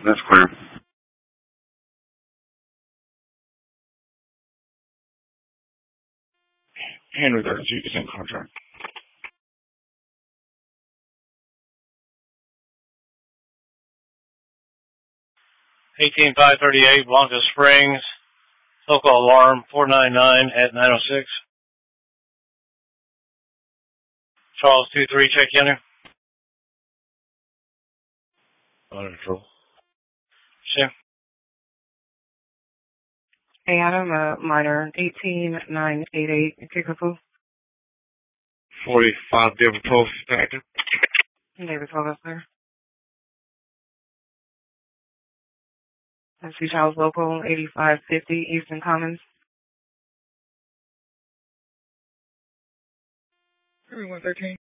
That's clear. Henry 32% contract. 18538 Blanca Springs, local alarm 499 at 906. Charles 23, check enter. Under control. Sure. Hey, Adam, minor 18988, Kickapoo. 45 David Post, active. David Post, sir. That's Charles Local 8550 Eastern Commons. Everyone 13.